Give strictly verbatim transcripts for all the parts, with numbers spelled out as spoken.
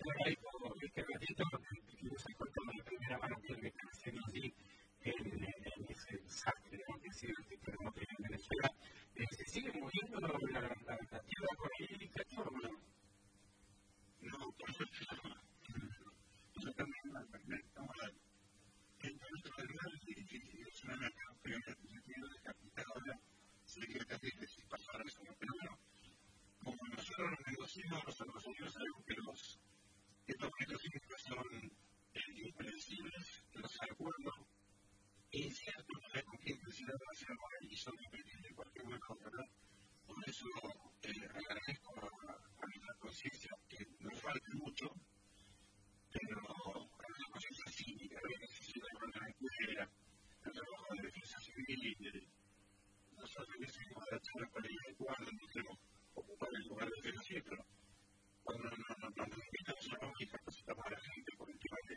agradezco este ratito porque nos ha contado de primera mano que me está haciendo así en, en ese desastre, ¿no? Que ha sido este terremoto en Venezuela. Eh, ¿Se sigue moviendo la, la, la, la tierra por ahí, Castor, o no? No, por supuesto, yo también me permito el territorio es difícil, es una nación que en el sentido de capital ahora sería casi difícil pasar eso, pero bueno, como nosotros nos negociamos los arroceros, sabemos que los estos negocios son impredecibles, los acuerdos, es cierto que hay con quien quisiera hacer y son impredecibles de cualquier modo, ¿verdad? Por eso eh, agradezco a, a nuestra conciencia que nos falte mucho, pero a una conciencia cívica, a veces se da cuenta de fuera, el trabajo de defensa civil, nosotros decimos la charla para ir al cuadro, no queremos ocupar el lugar de defensa, pero cuando nos invitamos a la y capacitamos a la gente por el tema de,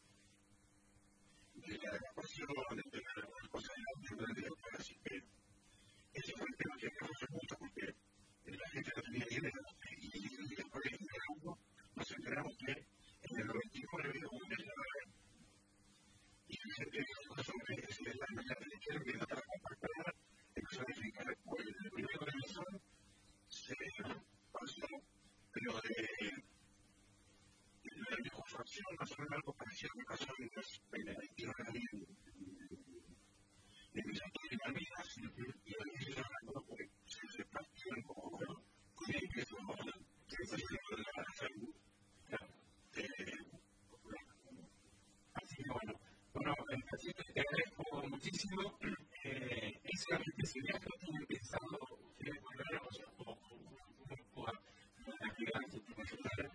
de la evacuación, de las cosas de la directora, así que ese fue el tema que me gustó mucho porque la gente no tenía ni idea y después de un grupo nos enteramos que en el noventa y nueve hubo un desastre y la gente dijo que son veces de la mañana de izquierda que no para compactar, empezó a verificar el primero de la zona, se pasó, pero de la licuefacción más o menos algo parecido que pasó en los veintiuno en el sector de Malvinas y ahí se recuerdo que se repartieron como con el que eso se salió de la salud. Así que bueno, bueno, así que te agradezco muchísimo. Eh, es realmente si viaje tienen pensado ustedes volver a los ojos o a activar su profesional.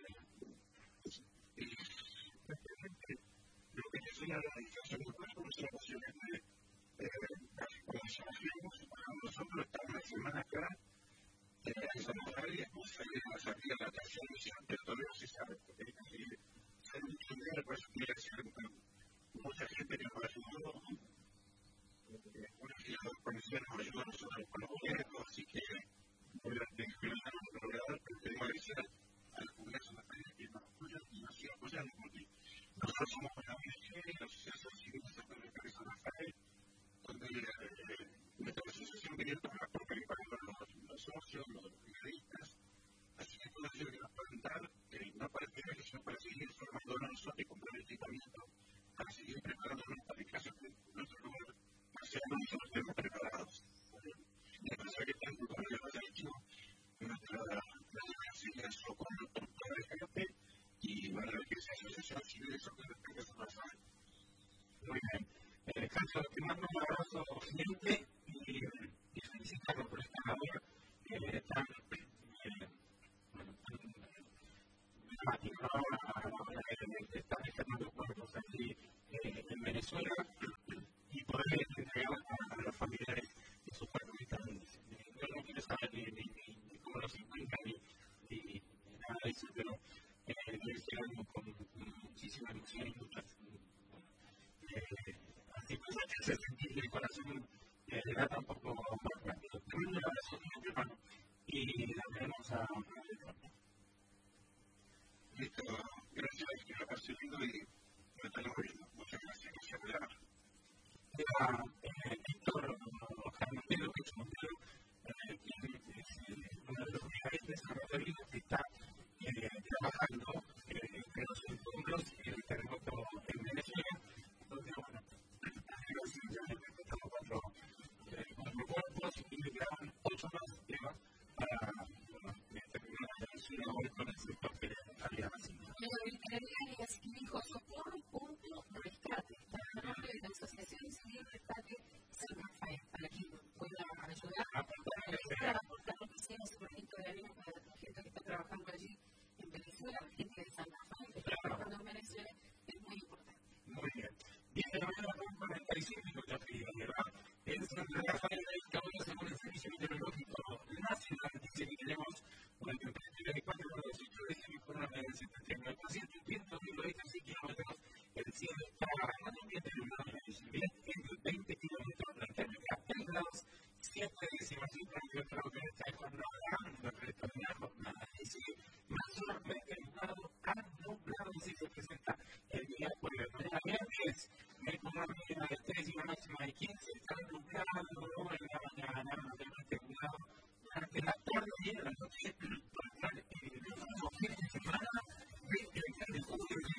Lo que es una realización de las emociones de cuando se nos nosotros estamos una semana acá, esa mujer y después salir a salir a la atracción inicial, pero todavía no se sabe, porque hay que seguir, saber mucho dinero, por eso quiere decir mucha gente que nos ayudó, una que los policías nos ayudó a nosotros con los boletos, así que voy a describir un proveedor, pero tengo que decir al Congreso Nacional que nos apoyan y nos sigan apoyando, porque nosotros somos una O N G, la Asociación Civil de Sector de San Rafael, donde nuestra asociación viene a participar con los socios, los periodistas, así que todo eso que nos pueden dar, no para el privilegio, sino para seguir formando a nosotros y comprar el equipamiento, para seguir preparándonos para el caso que nuestro lugar sea nosotros estemos preparados. Y a pesar que tanto como ya lo ha dicho, nuestra enseña su conductor de gente y bueno, que esa asociación civil de Sector de San Rafael. Muy bien. Eh, Caso, te mando un abrazo gigante y, y felicitarlo por esta labor eh, tan eh, dramática, ¿no? Está dejando cuerpos aquí eh, en Venezuela y poder entregar a, a los familiares de sus cuerpos que están. Eh, yo no quiero saber ni, ni, ni, ni cómo los encuentran ni, ni, ni nada de eso, pero eh, debe ser algo con muchísima emoción y muchas. Eh, así pues hay que hacer sentir que el corazón eh, le da un poco más rápido. Te mando un abrazo gigante, hermano, y la veremos a Alejandro. Listo, gracias, que la pase lindo y nos estamos viendo. Muchas gracias, que se habla. Era eh, Víctor Montero, que es Montero, eh, quien es uno de los dirigentes desarrolladores que está eh, trabajando eh, entre los encuentros y el terremoto en Venezuela. Entonces, bueno, estamos cuatro, eh, cuatro cuerpos y le quedaban ocho más temas para bueno, terminar la Venezuela hoy con el sector que había nacido. Y dijo socorro punto rescate, para el nombre de la Asociación Civil Rescate San Rafael, para quien pueda ayudar a aportar lo que sea su granito de ánimo para la gente que está trabajando allí en Venezuela, la gente de San Rafael que está trabajando en Venezuela, es muy importante. Muy bien. diez de la mañana con cuarenta y cinco minutos, ¿verdad? En San Rafael del Cabo, según el Servicio Meteorológico Nacional, dice que tenemos una temperatura de cuatro grados ocho décimas con una media del setenta y nueve por ciento, vientos del oeste a cien kilómetros, el cielo está en ambiente iluminado en el veinte kilómetros, la térmica tres grados siete décimas, cinco grados en esta jornada, el resto de la jornada, es decir, mayormente nublado a nublado. quien se está educando en la mañana, obviamente cuidado, durante la tarde y en la noche, para estar en los fines de semana de julio.